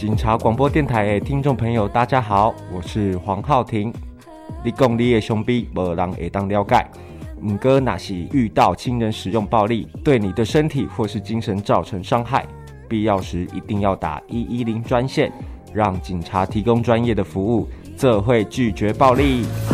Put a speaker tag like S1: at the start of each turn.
S1: 警察广播电台的听众朋友，大家好，我是黄浩庭。你讲你的兄弟，没人会当了解。不过，若是遇到亲人使用暴力，对你的身体或是精神造成伤害，必要时一定要打110专线，让警察提供专业的服务，这会拒绝暴力。